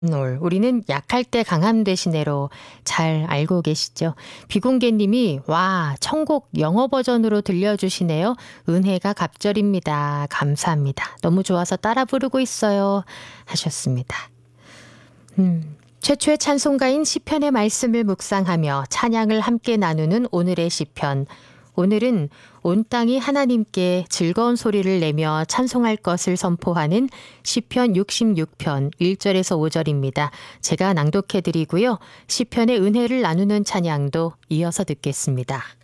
우리는 약할 때 강함 되시네로 잘 알고 계시죠? 비공개님이 와 천곡 영어 버전으로 들려주시네요. 은혜가 갑절입니다. 감사합니다. 너무 좋아서 따라 부르고 있어요. 하셨습니다. 최초의 찬송가인 시편의 말씀을 묵상하며 찬양을 함께 나누는 오늘의 시편. 오늘은 온 땅이 하나님께 즐거운 소리를 내며 찬송할 것을 선포하는 시편 66편 1절에서 5절입니다. 제가 낭독해 드리고요. 시편의 은혜를 나누는 찬양도 이어서 듣겠습니다.